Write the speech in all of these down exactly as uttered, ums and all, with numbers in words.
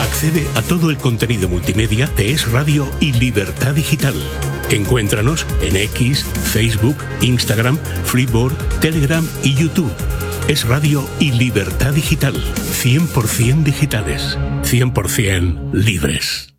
Accede a todo el contenido multimedia de Es Radio y Libertad Digital. Encuéntranos en X, Facebook, Instagram, Flipboard, Telegram y YouTube. Es Radio y Libertad Digital. cien por ciento digitales. cien por ciento libres.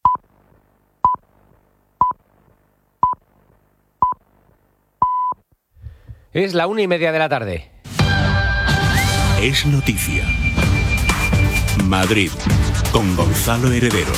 Es la una y media de la tarde. Es noticia. Madrid, con Gonzalo Heredero.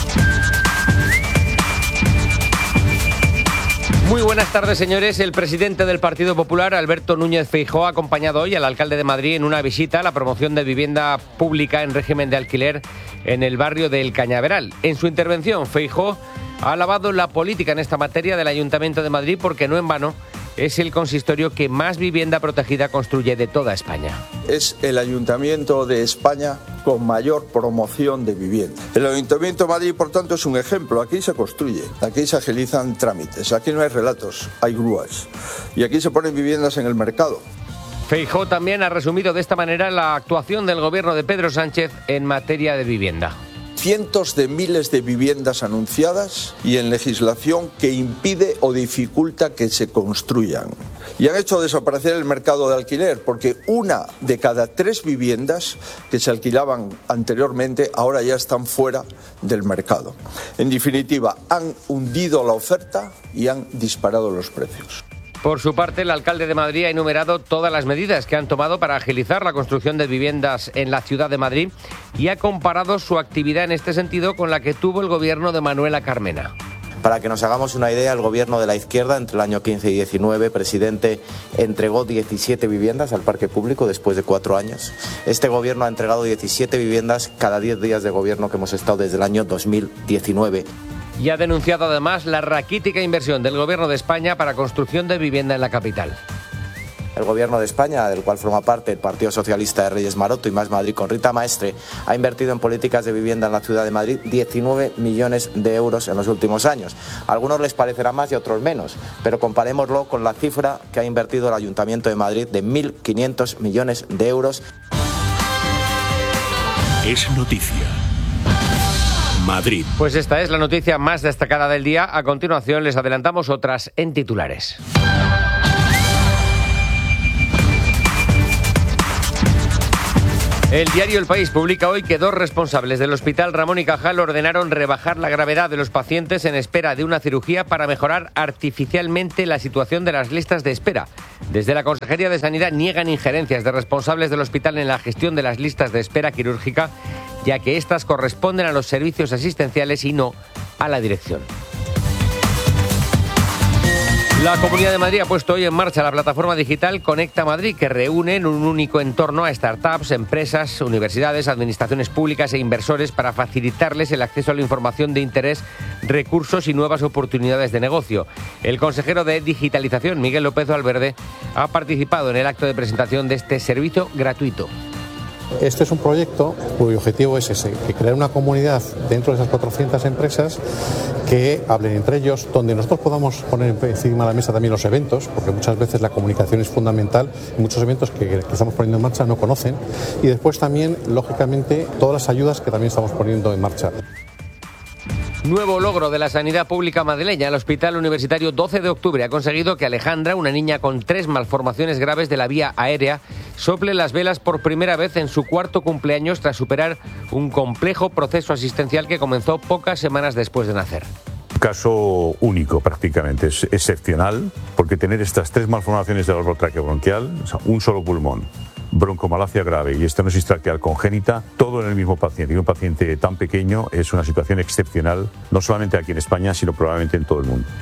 Muy buenas tardes, señores. El presidente del Partido Popular, Alberto Núñez Feijóo, ha acompañado hoy al alcalde de Madrid en una visita a la promoción de vivienda pública en régimen de alquiler en el barrio del Cañaveral. En su intervención, Feijóo ha alabado la política en esta materia del Ayuntamiento de Madrid porque no en vano es el consistorio que más vivienda protegida construye de toda España. Es el Ayuntamiento de España con mayor promoción de vivienda. El Ayuntamiento de Madrid, por tanto, es un ejemplo. Aquí se construye, aquí se agilizan trámites, aquí no hay relatos, hay grúas. Y aquí se ponen viviendas en el mercado. Feijóo también ha resumido de esta manera la actuación del gobierno de Pedro Sánchez en materia de vivienda. Cientos de miles de viviendas anunciadas y en legislación que impide o dificulta que se construyan. Y han hecho desaparecer el mercado de alquiler, porque una de cada tres viviendas que se alquilaban anteriormente ahora ya están fuera del mercado. En definitiva, han hundido la oferta y han disparado los precios. Por su parte, el alcalde de Madrid ha enumerado todas las medidas que han tomado para agilizar la construcción de viviendas en la ciudad de Madrid y ha comparado su actividad en este sentido con la que tuvo el gobierno de Manuela Carmena. Para que nos hagamos una idea, el gobierno de la izquierda, entre el año quince y diecinueve, presidente, entregó diecisiete viviendas al parque público después de cuatro años. Este gobierno ha entregado diecisiete viviendas cada diez días de gobierno que hemos estado desde el año dos mil diecinueve. Y ha denunciado además la raquítica inversión del Gobierno de España para construcción de vivienda en la capital. El Gobierno de España, del cual forma parte el Partido Socialista de Reyes Maroto y Más Madrid con Rita Maestre, ha invertido en políticas de vivienda en la ciudad de Madrid diecinueve millones de euros en los últimos años. A algunos les parecerá más y a otros menos, pero comparémoslo con la cifra que ha invertido el Ayuntamiento de Madrid de mil quinientos millones de euros. Es noticia. Madrid. Pues esta es la noticia más destacada del día. A continuación les adelantamos otras en titulares. El diario El País publica hoy que dos responsables del Hospital Ramón y Cajal ordenaron rebajar la gravedad de los pacientes en espera de una cirugía para mejorar artificialmente la situación de las listas de espera. Desde la Consejería de Sanidad niegan injerencias de responsables del hospital en la gestión de las listas de espera quirúrgica, ya que éstas corresponden a los servicios asistenciales y no a la dirección. La Comunidad de Madrid ha puesto hoy en marcha la plataforma digital Conecta Madrid, que reúne en un único entorno a startups, empresas, universidades, administraciones públicas e inversores para facilitarles el acceso a la información de interés, recursos y nuevas oportunidades de negocio. El consejero de Digitalización, Miguel López Valverde, ha participado en el acto de presentación de este servicio gratuito. Este es un proyecto cuyo objetivo es ese, que crear una comunidad dentro de esas cuatrocientas empresas que hablen entre ellos, donde nosotros podamos poner encima de la mesa también los eventos, porque muchas veces la comunicación es fundamental y muchos eventos que, que estamos poniendo en marcha no conocen, y después también, lógicamente, todas las ayudas que también estamos poniendo en marcha. Nuevo logro de la sanidad pública madrileña. El Hospital Universitario doce de octubre ha conseguido que Alejandra, una niña con tres malformaciones graves de la vía aérea, sople las velas por primera vez en su cuarto cumpleaños tras superar un complejo proceso asistencial que comenzó pocas semanas después de nacer. Caso único prácticamente, es excepcional, porque tener estas tres malformaciones del árbol traqueobronquial, o sea, un solo pulmón, broncomalacia grave y estenosis traqueal congénita, todo en el mismo paciente, y un paciente tan pequeño es una situación excepcional, no solamente aquí en España, sino probablemente en todo el mundo.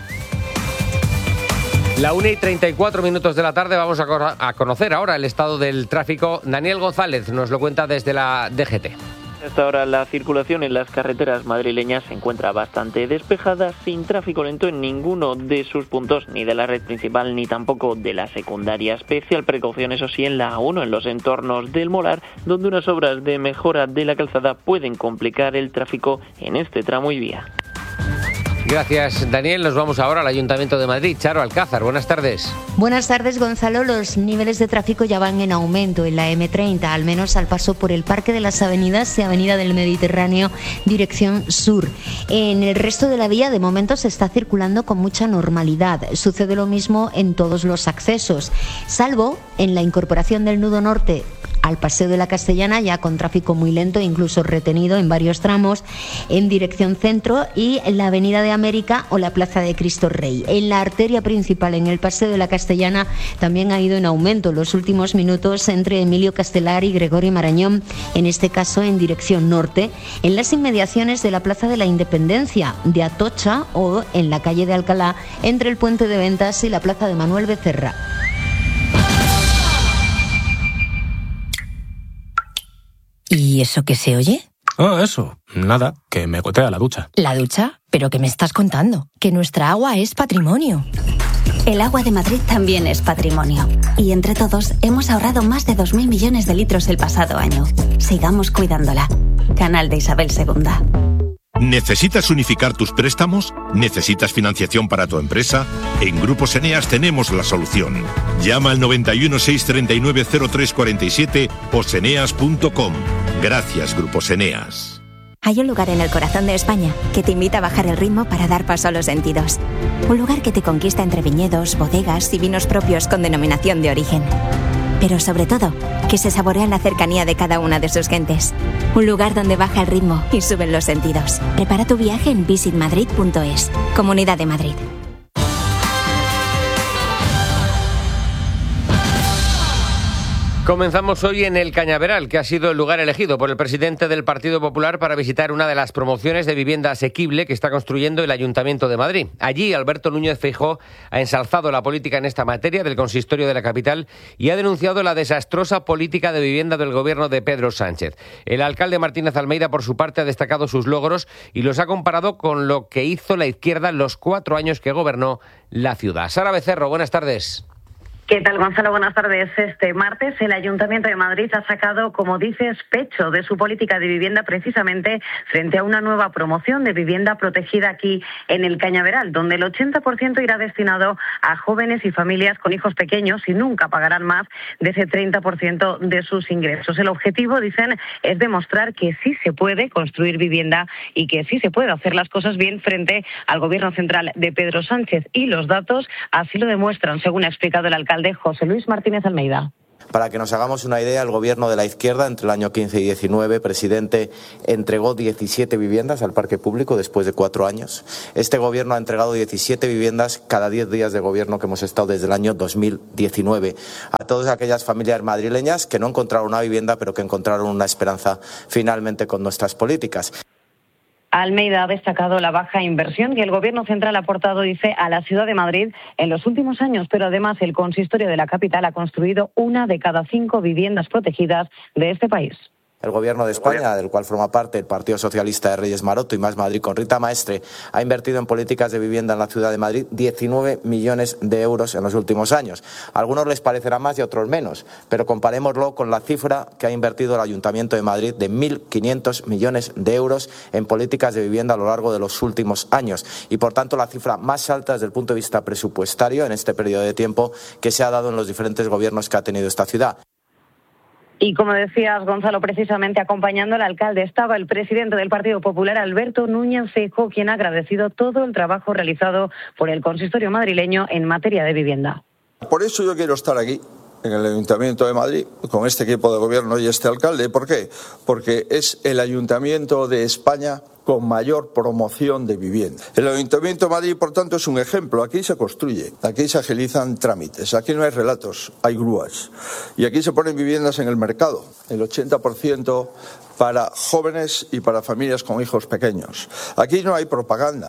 La una y treinta y cuatro minutos de la tarde, vamos a, co- a conocer ahora el estado del tráfico. Daniel González nos lo cuenta desde la D G T. Hasta ahora la circulación en las carreteras madrileñas se encuentra bastante despejada, sin tráfico lento en ninguno de sus puntos, ni de la red principal ni tampoco de la secundaria. Especial precaución, eso sí, en la A uno, en los entornos del Molar, donde unas obras de mejora de la calzada pueden complicar el tráfico en este tramo y vía. Gracias, Daniel. Nos vamos ahora al Ayuntamiento de Madrid. Charo Alcázar, buenas tardes. Buenas tardes, Gonzalo. Los niveles de tráfico ya van en aumento en la eme treinta, al menos al paso por el Parque de las Avenidas y Avenida del Mediterráneo, dirección sur. En el resto de la vía, de momento, se está circulando con mucha normalidad. Sucede lo mismo en todos los accesos, salvo en la incorporación del nudo norte al Paseo de la Castellana, ya con tráfico muy lento, incluso retenido en varios tramos, en dirección centro, y en la Avenida de América o la Plaza de Cristo Rey. En la arteria principal, en el Paseo de la Castellana, también ha ido en aumento los últimos minutos entre Emilio Castelar y Gregorio Marañón, en este caso en dirección norte, en las inmediaciones de la Plaza de la Independencia, de Atocha, o en la calle de Alcalá, entre el Puente de Ventas y la Plaza de Manuel Becerra. ¿Y eso qué se oye? Ah, eso. Nada, que me gotea la ducha. ¿La ducha? ¿Pero qué me estás contando? Que nuestra agua es patrimonio. El agua de Madrid también es patrimonio. Y entre todos hemos ahorrado más de dos mil millones de litros el pasado año. Sigamos cuidándola. Canal de Isabel segunda. ¿Necesitas unificar tus préstamos? ¿Necesitas financiación para tu empresa? En Grupos Eneas tenemos la solución. Llama al noventa y uno, seiscientos treinta y nueve, cero tres cuarenta y siete o seneas punto com. Gracias, Grupos Eneas. Hay un lugar en el corazón de España que te invita a bajar el ritmo para dar paso a los sentidos. Un lugar que te conquista entre viñedos, bodegas y vinos propios con denominación de origen. Pero sobre todo, que se saborea la cercanía de cada una de sus gentes. Un lugar donde baja el ritmo y suben los sentidos. Prepara tu viaje en visit madrid punto es. Comunidad de Madrid. Comenzamos hoy en el Cañaveral, que ha sido el lugar elegido por el presidente del Partido Popular para visitar una de las promociones de vivienda asequible que está construyendo el Ayuntamiento de Madrid. Allí, Alberto Núñez Feijóo ha ensalzado la política en esta materia del consistorio de la capital y ha denunciado la desastrosa política de vivienda del gobierno de Pedro Sánchez. El alcalde Martínez Almeida, por su parte, ha destacado sus logros y los ha comparado con lo que hizo la izquierda en los cuatro años que gobernó la ciudad. Sara Becerro, buenas tardes. ¿Qué tal, Gonzalo? Buenas tardes. Este martes el Ayuntamiento de Madrid ha sacado, como dices, pecho de su política de vivienda precisamente frente a una nueva promoción de vivienda protegida aquí en el Cañaveral, donde el ochenta por ciento irá destinado a jóvenes y familias con hijos pequeños y nunca pagarán más de ese treinta por ciento de sus ingresos. El objetivo, dicen, es demostrar que sí se puede construir vivienda y que sí se puede hacer las cosas bien frente al gobierno central de Pedro Sánchez. Y los datos así lo demuestran, según ha explicado el alcalde José Luis Martínez Almeida. Para que nos hagamos una idea, el gobierno de la izquierda, entre el año quince y diecinueve, presidente, entregó diecisiete viviendas al parque público después de cuatro años. Este gobierno ha entregado diecisiete viviendas cada diez días de gobierno que hemos estado desde el año dos mil diecinueve. A todas aquellas familias madrileñas que no encontraron una vivienda, pero que encontraron una esperanza finalmente con nuestras políticas. Almeida ha destacado la baja inversión que el Gobierno central ha aportado, dice, a la ciudad de Madrid en los últimos años, pero además el consistorio de la capital ha construido una de cada cinco viviendas protegidas de este país. El Gobierno de España, del cual forma parte el Partido Socialista de Reyes Maroto y Más Madrid con Rita Maestre, ha invertido en políticas de vivienda en la ciudad de Madrid diecinueve millones de euros en los últimos años. A algunos les parecerá más y a otros menos, pero comparémoslo con la cifra que ha invertido el Ayuntamiento de Madrid de mil quinientos millones de euros en políticas de vivienda a lo largo de los últimos años. Y por tanto la cifra más alta desde el punto de vista presupuestario en este periodo de tiempo que se ha dado en los diferentes gobiernos que ha tenido esta ciudad. Y como decías, Gonzalo, precisamente acompañando al alcalde estaba el presidente del Partido Popular, Alberto Núñez Feijóo, quien ha agradecido todo el trabajo realizado por el consistorio madrileño en materia de vivienda. Por eso yo quiero estar aquí, en el Ayuntamiento de Madrid, con este equipo de gobierno y este alcalde. ¿Por qué? Porque es el Ayuntamiento de España con mayor promoción de vivienda. El Ayuntamiento de Madrid, por tanto, es un ejemplo. Aquí se construye, aquí se agilizan trámites, aquí no hay relatos, hay grúas. Y aquí se ponen viviendas en el mercado, el ochenta por ciento para jóvenes y para familias con hijos pequeños. Aquí no hay propaganda.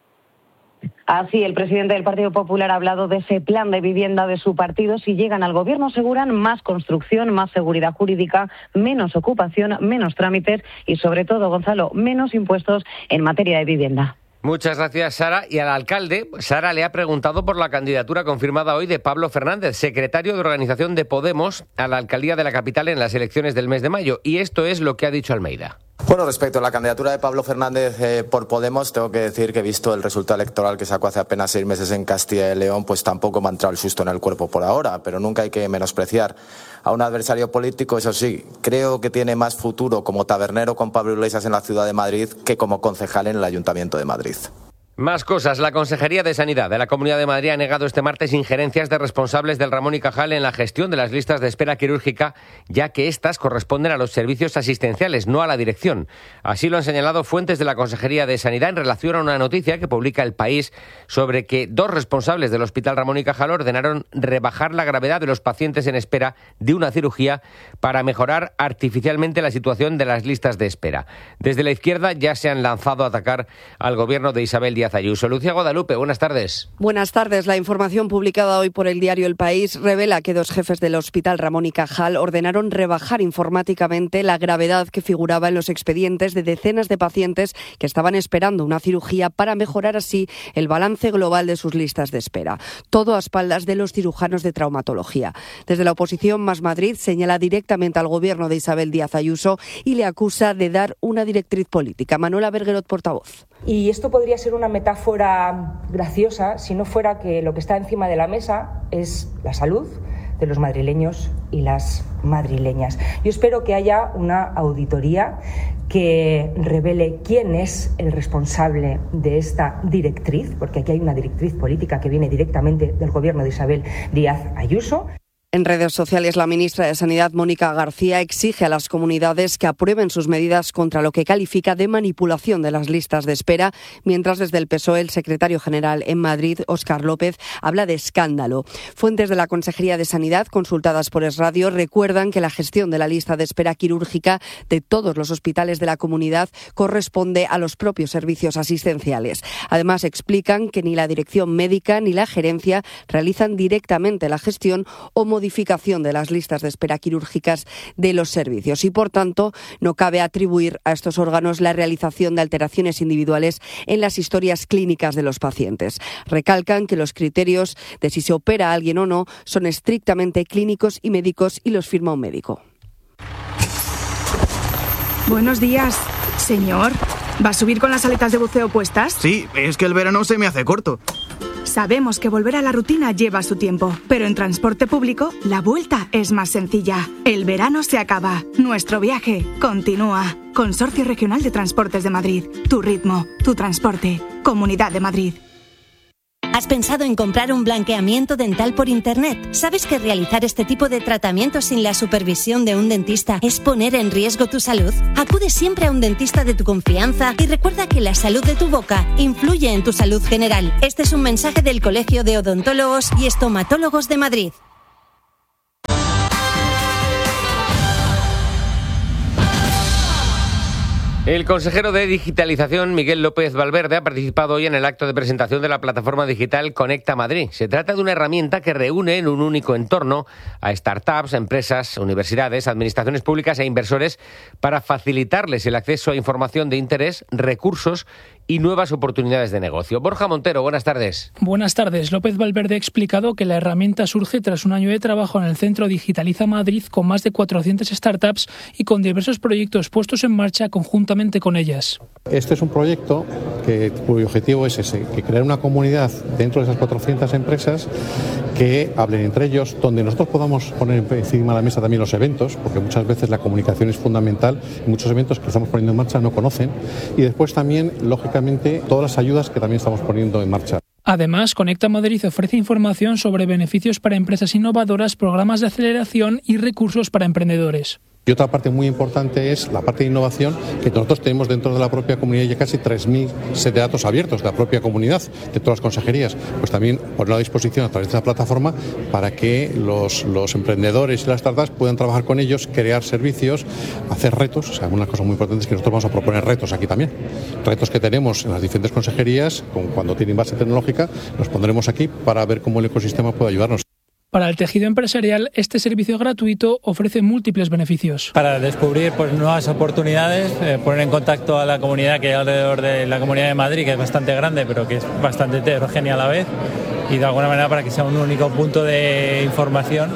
Así, el presidente del Partido Popular ha hablado de ese plan de vivienda de su partido. Si llegan al gobierno, aseguran más construcción, más seguridad jurídica, menos ocupación, menos trámites y, sobre todo, Gonzalo, menos impuestos en materia de vivienda. Muchas gracias, Sara. Y al alcalde, Sara le ha preguntado por la candidatura confirmada hoy de Pablo Fernández, secretario de organización de Podemos, a la alcaldía de la capital en las elecciones del mes de mayo. Y esto es lo que ha dicho Almeida. Bueno, respecto a la candidatura de Pablo Fernández eh, por Podemos, tengo que decir que, visto el resultado electoral que sacó hace apenas seis meses en Castilla y León, pues tampoco me ha entrado el susto en el cuerpo por ahora, pero nunca hay que menospreciar a un adversario político. Eso sí, creo que tiene más futuro como tabernero con Pablo Iglesias en la ciudad de Madrid que como concejal en el Ayuntamiento de Madrid. Más cosas. La Consejería de Sanidad de la Comunidad de Madrid ha negado este martes injerencias de responsables del Ramón y Cajal en la gestión de las listas de espera quirúrgica, ya que éstas corresponden a los servicios asistenciales, no a la dirección. Así lo han señalado fuentes de la Consejería de Sanidad en relación a una noticia que publica El País sobre que dos responsables del Hospital Ramón y Cajal ordenaron rebajar la gravedad de los pacientes en espera de una cirugía para mejorar artificialmente la situación de las listas de espera. Desde la izquierda ya se han lanzado a atacar al gobierno de Isabel Díaz Ayuso. Lucía Guadalupe, buenas tardes. Buenas tardes. La información publicada hoy por el diario El País revela que dos jefes del Hospital Ramón y Cajal ordenaron rebajar informáticamente la gravedad que figuraba en los expedientes de decenas de pacientes que estaban esperando una cirugía para mejorar así el balance global de sus listas de espera. Todo a espaldas de los cirujanos de traumatología. Desde la oposición, Más Madrid señala directamente al gobierno de Isabel Díaz Ayuso y le acusa de dar una directriz política. Manuela Berguerot, portavoz. Y esto podría ser una metáfora graciosa si no fuera que lo que está encima de la mesa es la salud de los madrileños y las madrileñas. Yo espero que haya una auditoría que revele quién es el responsable de esta directriz, porque aquí hay una directriz política que viene directamente del gobierno de Isabel Díaz Ayuso. En redes sociales, la ministra de Sanidad, Mónica García, exige a las comunidades que aprueben sus medidas contra lo que califica de manipulación de las listas de espera, mientras desde el P S O E el secretario general en Madrid, Óscar López, habla de escándalo. Fuentes de la Consejería de Sanidad, consultadas por Es Radio, recuerdan que la gestión de la lista de espera quirúrgica de todos los hospitales de la comunidad corresponde a los propios servicios asistenciales. Además, explican que ni la dirección médica ni la gerencia realizan directamente la gestión o modificación de las listas de espera quirúrgicas de los servicios y, por tanto, no cabe atribuir a estos órganos la realización de alteraciones individuales en las historias clínicas de los pacientes. Recalcan que los criterios de si se opera a alguien o no son estrictamente clínicos y médicos y los firma un médico. Buenos días, señor. ¿Va a subir con las aletas de buceo puestas? Sí, es que el verano se me hace corto. Sabemos que volver a la rutina lleva su tiempo, pero en transporte público la vuelta es más sencilla. El verano se acaba, nuestro viaje continúa. Consorcio Regional de Transportes de Madrid. Tu ritmo, tu transporte. Comunidad de Madrid. ¿Has pensado en comprar un blanqueamiento dental por internet? ¿Sabes que realizar este tipo de tratamientos sin la supervisión de un dentista es poner en riesgo tu salud? Acude siempre a un dentista de tu confianza y recuerda que la salud de tu boca influye en tu salud general. Este es un mensaje del Colegio de Odontólogos y Estomatólogos de Madrid. El consejero de Digitalización, Miguel López Valverde, ha participado hoy en el acto de presentación de la plataforma digital Conecta Madrid. Se trata de una herramienta que reúne en un único entorno a startups, empresas, universidades, administraciones públicas e inversores para facilitarles el acceso a información de interés, recursos y nuevas oportunidades de negocio. Borja Montero, buenas tardes. Buenas tardes. López Valverde ha explicado que la herramienta surge tras un año de trabajo en el Centro Digitaliza Madrid con más de cuatrocientas startups y con diversos proyectos puestos en marcha conjuntamente con ellas. Este es un proyecto que, cuyo objetivo es ese, que crear una comunidad dentro de esas cuatrocientas empresas que hablen entre ellos, donde nosotros podamos poner encima de la mesa también los eventos, porque muchas veces la comunicación es fundamental y muchos eventos que estamos poniendo en marcha no conocen, y después también, lógicamente, todas las ayudas que también estamos poniendo en marcha. Además, Conecta Madrid ofrece información sobre beneficios para empresas innovadoras, programas de aceleración y recursos para emprendedores. Y otra parte muy importante es la parte de innovación, que nosotros tenemos dentro de la propia comunidad ya casi tres mil sets de datos abiertos de la propia comunidad, de todas las consejerías. Pues también ponerlo a disposición a través de esta plataforma para que los, los emprendedores y las startups puedan trabajar con ellos, crear servicios, hacer retos. O sea, una cosa muy importante es que nosotros vamos a proponer retos aquí también. Retos que tenemos en las diferentes consejerías, con, cuando tienen base tecnológica, los pondremos aquí para ver cómo el ecosistema puede ayudarnos. Para el tejido empresarial, este servicio gratuito ofrece múltiples beneficios. Para descubrir pues, nuevas oportunidades, eh, poner en contacto a la comunidad que hay alrededor de la Comunidad de Madrid, que es bastante grande, pero que es bastante heterogénea a la vez, y de alguna manera para que sea un único punto de información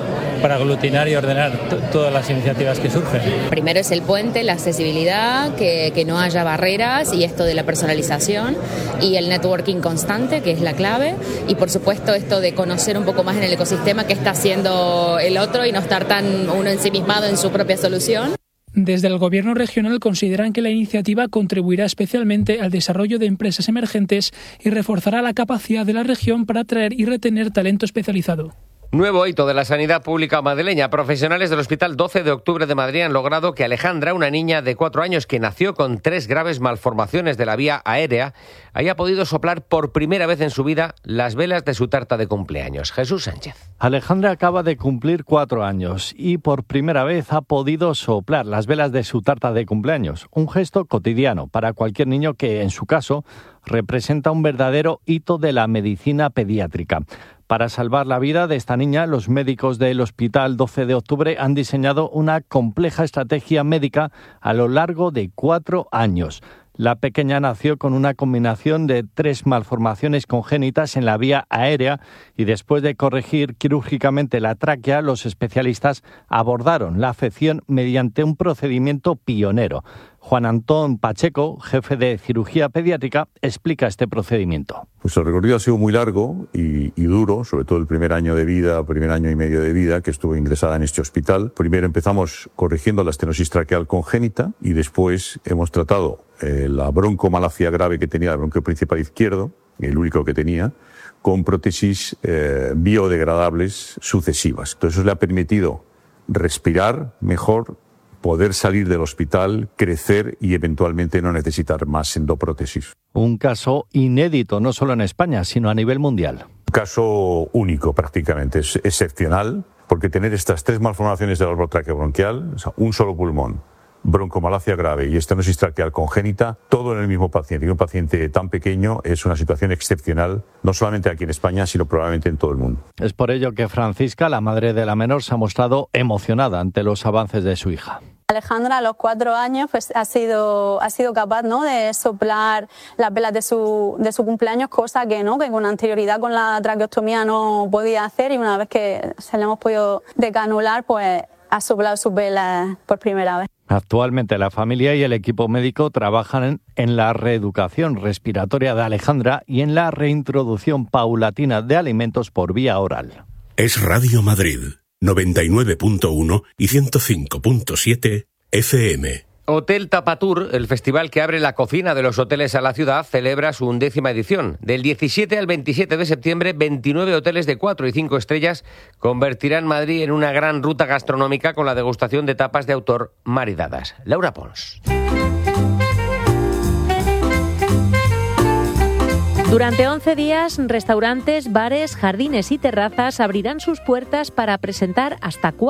para aglutinar y ordenar t- todas las iniciativas que surgen. Primero es el puente, la accesibilidad, que, que no haya barreras y esto de la personalización y el networking constante, que es la clave, y por supuesto esto de conocer un poco más en el ecosistema qué está haciendo el otro y no estar tan uno ensimismado en su propia solución. Desde el Gobierno regional consideran que la iniciativa contribuirá especialmente al desarrollo de empresas emergentes y reforzará la capacidad de la región para atraer y retener talento especializado. Nuevo hito de la sanidad pública madrileña. Profesionales del Hospital doce de octubre de Madrid han logrado que Alejandra, una niña de cuatro años que nació con tres graves malformaciones de la vía aérea, haya podido soplar por primera vez en su vida las velas de su tarta de cumpleaños. Jesús Sánchez. Alejandra acaba de cumplir cuatro años y por primera vez ha podido soplar las velas de su tarta de cumpleaños. Un gesto cotidiano para cualquier niño que, en su caso, representa un verdadero hito de la medicina pediátrica. Para salvar la vida de esta niña, los médicos del Hospital doce de octubre han diseñado una compleja estrategia médica a lo largo de cuatro años. La pequeña nació con una combinación de tres malformaciones congénitas en la vía aérea y después de corregir quirúrgicamente la tráquea, los especialistas abordaron la afección mediante un procedimiento pionero. Juan Antón Pacheco, jefe de cirugía pediátrica, explica este procedimiento. Pues el recorrido ha sido muy largo y, y duro, sobre todo el primer año de vida, primer año y medio de vida que estuvo ingresada en este hospital. Primero empezamos corrigiendo la estenosis traqueal congénita y después hemos tratado eh, la broncomalacia grave que tenía, el bronquio principal izquierdo, el único que tenía, con prótesis eh, biodegradables sucesivas. Entonces eso le ha permitido respirar mejor, poder salir del hospital, crecer y eventualmente no necesitar más endoprótesis. Un caso inédito, no solo en España, sino a nivel mundial. Un caso único prácticamente, es excepcional, porque tener estas tres malformaciones del árbol traqueobronquial, o sea, un solo pulmón, broncomalacia grave y estenosis traqueal congénita, todo en el mismo paciente. Y un paciente tan pequeño es una situación excepcional, no solamente aquí en España, sino probablemente en todo el mundo. Es por ello que Francisca, la madre de la menor, se ha mostrado emocionada ante los avances de su hija. Alejandra a los cuatro años pues ha sido ha sido capaz, ¿no?, de soplar las velas de su de su cumpleaños, cosa que no que con anterioridad con la traqueostomía no podía hacer, y una vez que se le hemos podido decanular pues ha soplado sus velas por primera vez. Actualmente la familia y el equipo médico trabajan en, en la reeducación respiratoria de Alejandra y en la reintroducción paulatina de alimentos por vía oral. Es Radio Madrid, noventa y nueve punto uno y ciento cinco punto siete F M. Hotel Tapatur, el festival que abre la cocina de los hoteles a la ciudad, celebra su undécima edición. Del diecisiete al veintisiete de septiembre, veintinueve hoteles de cuatro y cinco estrellas convertirán Madrid en una gran ruta gastronómica con la degustación de tapas de autor maridadas. Laura Pons. Durante once días, restaurantes, bares, jardines y terrazas abrirán sus puertas para presentar hasta cuatro